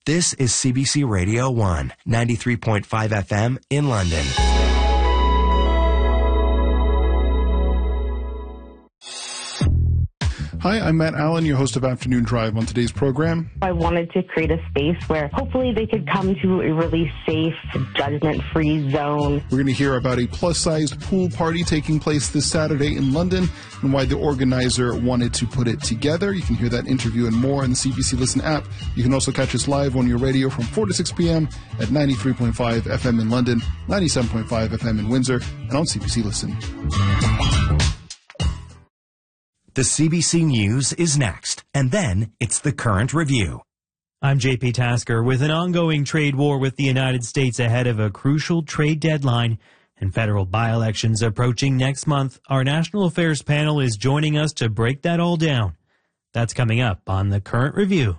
This is CBC Radio 1, 93.5 FM in London. Hi, I'm Matt Allen, your host of Afternoon Drive. On today's program, I wanted to create a space where hopefully they could come to a really safe, judgment-free zone. We're going to hear about a plus-sized pool party taking place this Saturday in London and why the organizer wanted to put it together. You can hear that interview and more on the CBC Listen app. You can also catch us live on your radio from 4 to 6 p.m. at 93.5 FM in London, 97.5 FM in Windsor, and on CBC Listen. The CBC News is next, and then it's the Current Review. I'm JP Tasker. With an ongoing trade war with the United States ahead of a crucial trade deadline and federal by-elections approaching next month, our National Affairs panel is joining us to break that all down. That's coming up on the Current Review.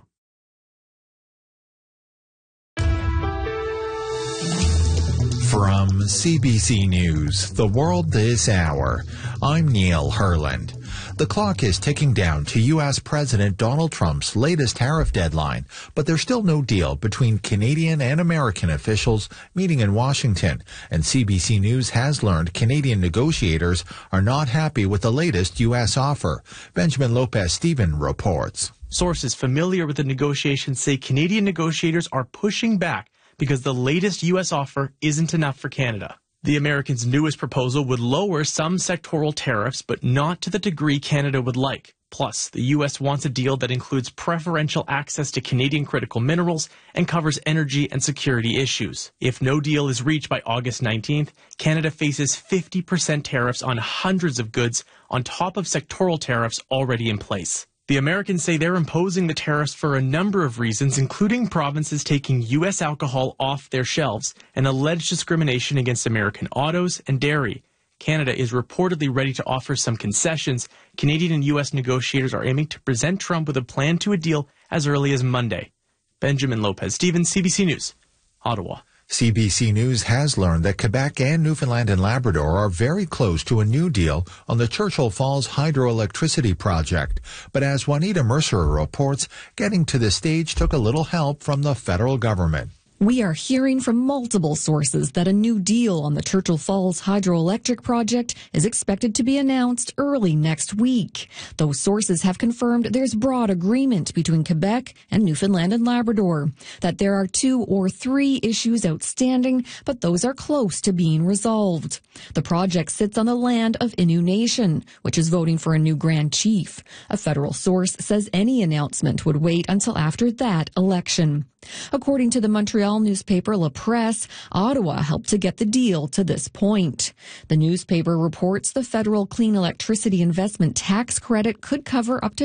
From CBC News, The World This Hour, I'm Neil Herland. The clock is ticking down to U.S. President Donald Trump's latest tariff deadline, but there's still no deal between Canadian and American officials meeting in Washington, and CBC News has learned Canadian negotiators are not happy with the latest U.S. offer. Benjamin Lopez-Steven reports. Sources familiar with the negotiations say Canadian negotiators are pushing back because the latest U.S. offer isn't enough for Canada. The Americans' newest proposal would lower some sectoral tariffs, but not to the degree Canada would like. Plus, the U.S. wants a deal that includes preferential access to Canadian critical minerals and covers energy and security issues. If no deal is reached by August 19th, Canada faces 50% tariffs on hundreds of goods on top of sectoral tariffs already in place. The Americans say they're imposing the tariffs for a number of reasons, including provinces taking U.S. alcohol off their shelves and alleged discrimination against American autos and dairy. Canada is reportedly ready to offer some concessions. Canadian and U.S. negotiators are aiming to present Trump with a plan to a deal as early as Monday. Benjamin Lopez-Steven, CBC News, Ottawa. CBC News has learned that Quebec and Newfoundland and Labrador are very close to a new deal on the Churchill Falls hydroelectricity project. But as Juanita Mercer reports, getting to this stage took a little help from the federal government. We are hearing from multiple sources that a new deal on the Churchill Falls hydroelectric project is expected to be announced early next week. Those sources have confirmed there's broad agreement between Quebec and Newfoundland and Labrador, that there are 2 or 3 issues outstanding, but those are close to being resolved. The project sits on the land of Innu Nation, which is voting for a new Grand Chief. A federal source says any announcement would wait until after that election. According to the Montreal newspaper La Presse, Ottawa helped to get the deal to this point. The newspaper reports the federal clean electricity investment tax credit could cover up to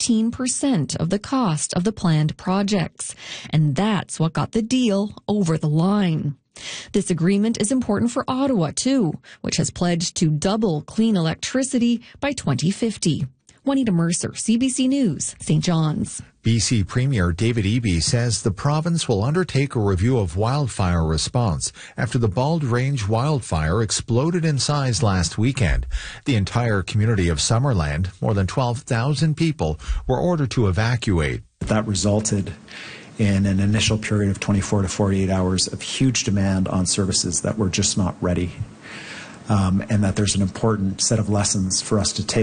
15% of the cost of the planned projects. And that's what got the deal over the line. This agreement is important for Ottawa, too, which has pledged to double clean electricity by 2050. Juanita Mercer, CBC News, St. John's. BC Premier David Eby says the province will undertake a review of wildfire response after the Bald Range wildfire exploded in size last weekend. The entire community of Summerland, more than 12,000 people, were ordered to evacuate. That resulted in an initial period of 24 to 48 hours of huge demand on services that were just not ready, and that there's an important set of lessons for us to take.